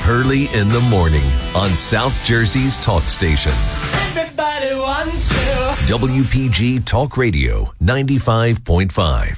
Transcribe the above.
Hurley in the Morning on South Jersey's talk station. Everybody wants to. WPG Talk Radio 95.5.